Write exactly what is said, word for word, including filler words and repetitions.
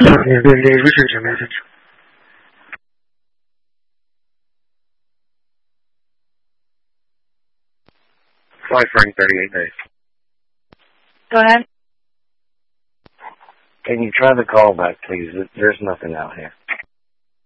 Message, message. Flight for thirty-eight days. Go ahead. Can you try the call back, please? There's nothing out here.